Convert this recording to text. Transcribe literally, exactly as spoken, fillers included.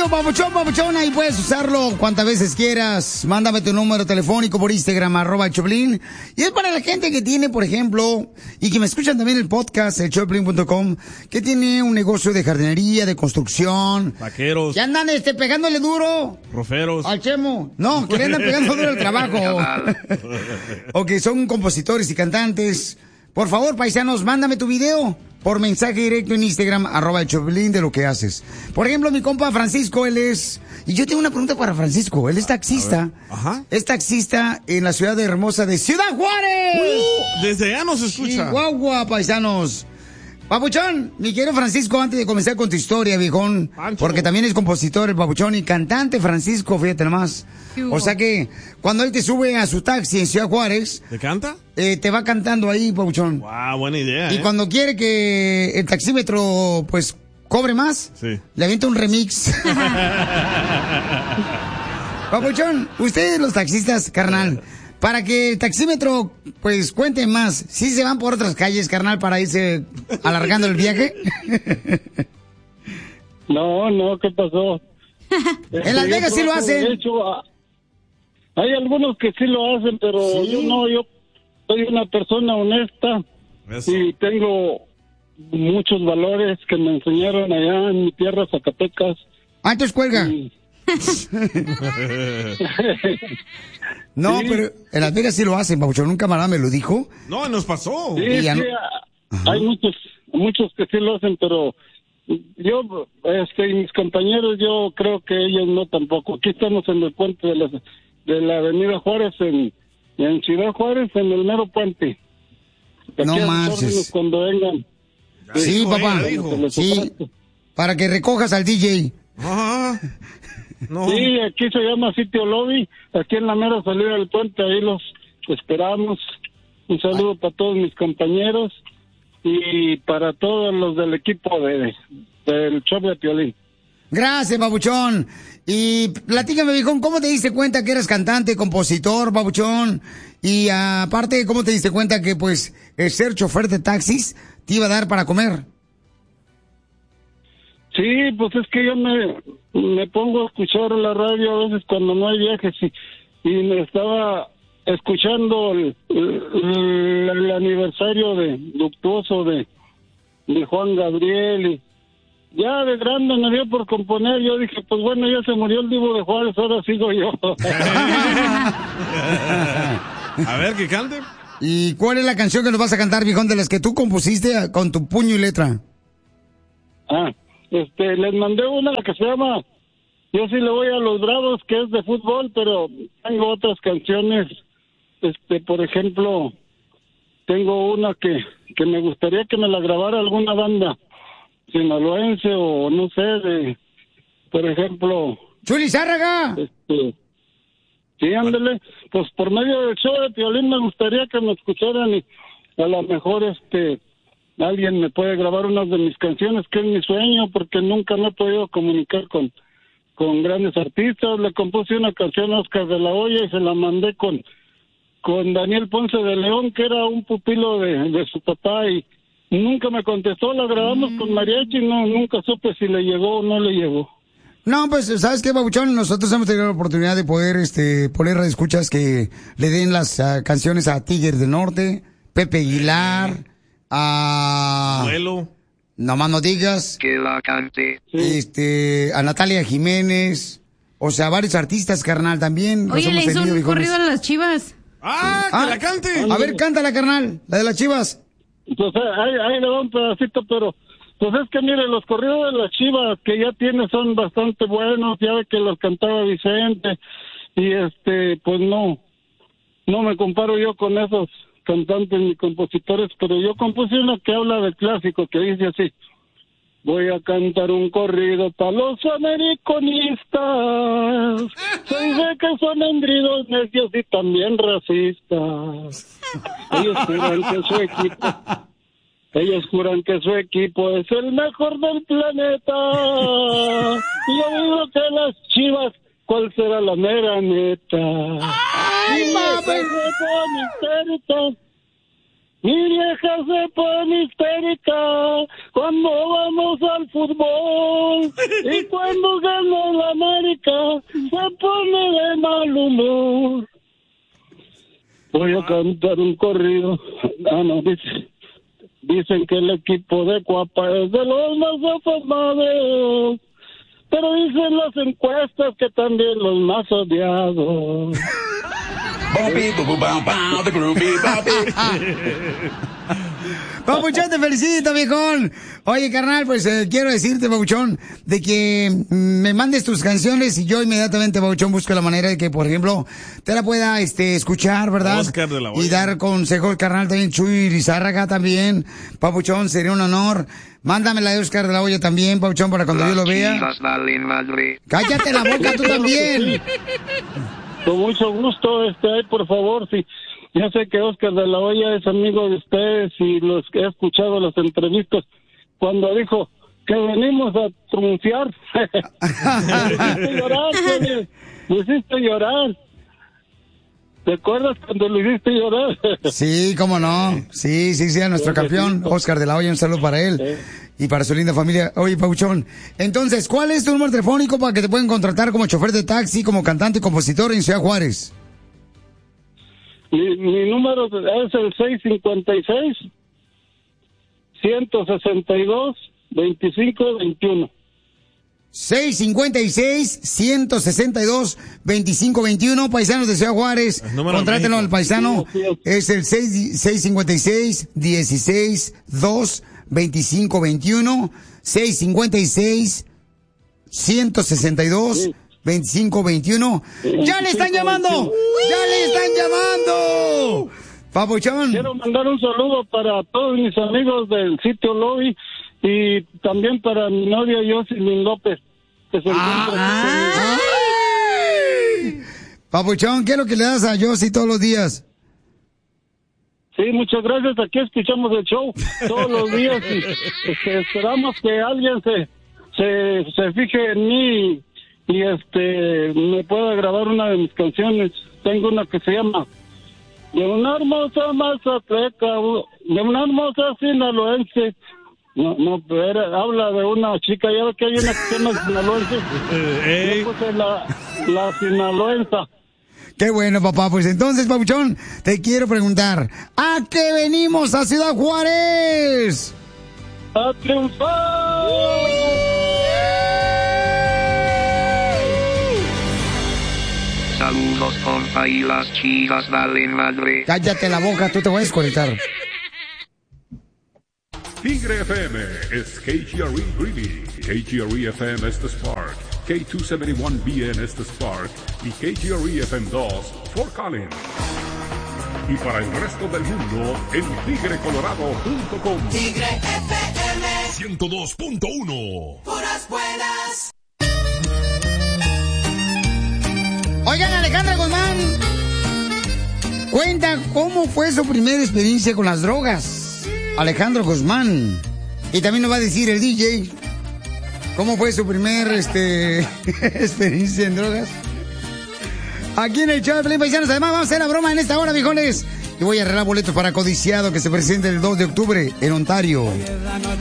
chido, papuchón, papuchona, y puedes usarlo cuantas veces quieras. Mándame tu número telefónico por Instagram, arroba el Choplin. Y es para la gente que tiene, por ejemplo, y que me escuchan también el podcast, el choplin punto com, que tiene un negocio de jardinería, de construcción. Vaqueros. Ya andan este, pegándole duro. Roferos. Al Chemo. No, que le andan pegando duro el trabajo. O que son compositores y cantantes. Por favor, paisanos, mándame tu video por mensaje directo en Instagram, arroba el Choplin, de lo que haces. Por ejemplo, mi compa Francisco, él es... Y yo tengo una pregunta para Francisco. Él es taxista. Ajá. Es taxista en la ciudad hermosa de Ciudad Juárez. Uh, desde allá nos escucha. Chihuahua, paisanos. Papuchón, mi querido Francisco, antes de comenzar con tu historia, viejón, Pancho. porque también es compositor, el Papuchón, y cantante Francisco, fíjate nomás. O sea que, cuando él te sube a su taxi en Ciudad Juárez... ¿Te canta? Eh, te va cantando ahí, Papuchón. Wow, buena idea, Y ¿eh? cuando quiere que el taxímetro, pues, cobre más, sí. le avienta un remix. Papuchón, ustedes los taxistas, carnal, para que el taxímetro, pues, cuente más, ¿sí se van por otras calles, carnal, para irse alargando el viaje? No, no, ¿qué pasó? En Las Vegas sí lo hacen. De hecho, hay algunos que sí lo hacen, pero ¿Sí? yo no, yo soy una persona honesta. Eso. Y tengo muchos valores que me enseñaron allá en mi tierra, Zacatecas. Ah, entonces cuelga. Y... No, sí. pero en Las Vegas sí lo hacen, Papuchón. Un camarada me lo dijo. No, nos pasó. Sí, sí, no... hay muchos, muchos que sí lo hacen, pero yo, este, y mis compañeros, yo creo que ellos no tampoco. Aquí estamos en el puente de la, de la Avenida Juárez, en, en Ciudad Juárez, en el mero puente. Aquí No a sus marches. órdenes cuando vengan. Sí, dijo, papá. ella dijo. Sí, para que recojas al D J. Ajá. No. Sí, aquí se llama Sitio Lobby, aquí en la mera salida del puente, ahí los esperamos. Un saludo Ay. para todos mis compañeros y para todos los del equipo de del show de Piolín. Gracias, Babuchón. Y platícame, viejón, ¿cómo te diste cuenta que eras cantante, compositor, Babuchón? Y aparte, ¿cómo te diste cuenta que, pues, el ser chofer de taxis te iba a dar para comer? Sí, pues es que yo me, me pongo a escuchar la radio a veces cuando no hay viajes y, y me estaba escuchando el, el, el aniversario de luctuoso de, de Juan Gabriel y ya de grande me dio por componer. Yo dije, pues bueno, ya se murió el Divo de Juárez, ahora sigo yo. A ver, que cante. ¿Y cuál es la canción que nos vas a cantar, viejón, de las que tú compusiste con tu puño y letra? Ah, este, les mandé una que se llama Yo sí le voy a los Bravos, que es de fútbol, pero tengo otras canciones. Este, por ejemplo, tengo una que, que me gustaría que me la grabara alguna banda sinaloense o no sé, de, por ejemplo... ¡Chuli Zárraga! Este, sí, ándale, pues por medio del show de Piolín me gustaría que me escucharan y a lo mejor este alguien me puede grabar una de mis canciones, que es mi sueño, porque nunca me he podido comunicar con, con grandes artistas. Le compuse una canción a Oscar de la Hoya y se la mandé con, con Daniel Ponce de León, que era un pupilo de, de su papá, y nunca me contestó. La grabamos mm. con mariachi, no, nunca supe si le llegó o no le llegó. No, pues, ¿sabes qué, Babuchón? Nosotros hemos tenido la oportunidad de poder, este, poner escuchas que le den las uh, canciones a Tigres del Norte, Pepe Aguilar, a... Abuelo. Nomás no digas. Que la cante. Este, a Natalia Jiménez, o sea, varios artistas, carnal, también. Oye, le hizo un corrido a las Chivas. ¡Ah, que ah, la cante! A ver, cántala, carnal, la de las Chivas. Pues ahí, ahí le va un pedacito, pero... Pues es que mire, los corridos de las Chivas que ya tiene son bastante buenos, ya ve que los cantaba Vicente, y este, pues no, no me comparo yo con esos cantantes ni compositores, pero yo compuse una que habla del clásico, que dice así: voy a cantar un corrido para los americanistas, soy de que son endridos, necios y también racistas, ellos juran que su equipo... Ellos juran que su equipo es el mejor del planeta. Y yo digo que las Chivas, ¿cuál será la mera neta? ¡Ay, mami! Mi vieja se pone histérica cuando vamos al fútbol y cuando gana el América se pone de mal humor. Voy a cantar un corrido. Ah, no, dice, dicen que el equipo de Cuapa es de los más afamados, pero dicen las encuestas que también los más odiados. Papuchón, te felicito, viejón. Oye, carnal, pues eh, quiero decirte, Papuchón, de que mm, me mandes tus canciones y yo inmediatamente, Papuchón, busco la manera de que, por ejemplo, te la pueda este, escuchar, ¿verdad? Oscar de la Hoya. Y dar consejos, carnal, también Chuy Lizárraga también. Papuchón, sería un honor. Mándame la de Oscar de la Hoya también, Papuchón, para cuando yo lo vea. Cállate la boca tú también. Con mucho gusto, este, ay, por favor, sí. Ya sé que Oscar de la Hoya es amigo de ustedes y los que he escuchado las entrevistas, cuando dijo que venimos a triunfar. Me hiciste llorar, Tony. Me hiciste llorar. ¿Te acuerdas cuando lo hiciste llorar? Sí, cómo no. Sí, sí, sí, a nuestro campeón, Oscar de la Hoya, un saludo para él. Sí. Y para su linda familia. Oye, Pauchón, entonces, ¿cuál es tu número telefónico para que te puedan contratar como chofer de taxi, como cantante y compositor en Ciudad Juárez? Mi, mi número es el seis cinco seis, uno seis dos, dos cinco dos uno. seis cinco seis, uno seis dos, dos cinco dos uno, paisanos de Ciudad Juárez. Contrátenlo al paisano. Sí, es el seis cinco seis, uno seis dos, dos cinco dos uno. seis cinco seis, uno seis dos, sí. veinticinco veintiuno. ¡Ya le están llamando! ¡Ya le están llamando! Papuchón. Quiero mandar un saludo para todos mis amigos del sitio Lobby y también para mi novia Jocelyn López, que se ah, encuentra. Papuchón, ¿qué es lo que le das a Josie todos los días? Sí, muchas gracias. Aquí escuchamos el show todos los días y este, esperamos que alguien se, se, se fije en mí y este me pueda grabar una de mis canciones. Tengo una que se llama De una hermosa mazateca, de una hermosa sinaloense. No, no, era, habla de una chica, ya ve que hay una que se llama sinaloense. Yo puse la, la sinaloensa. Qué bueno, papá. Pues entonces, Papuchón, te quiero preguntar, ¿a qué venimos a Ciudad Juárez? ¡A triunfar! Saludos, porfa, y las chivas valen madre. Cállate la boca, tú te voy a desconectar. Tigre F M es K G R E Greeley, K G R E F M es The Spark, K doscientos setenta y uno B N es The Spark y K G R E F M dos Fort Collins. Y para el resto del mundo en tigre colorado punto com. Tigre F M ciento dos punto uno. Puras buenas. Oigan, Alejandra Guzmán cuenta cómo fue su primera experiencia con las drogas. Alejandro Guzmán. Y también nos va a decir el D J cómo fue su primer este, experiencia en drogas. Aquí en el show de Pelín Paisanos. Además vamos a hacer la broma en esta hora, viejones. Y voy a arreglar boletos para Codiciado que se presenta el dos de octubre en Ontario.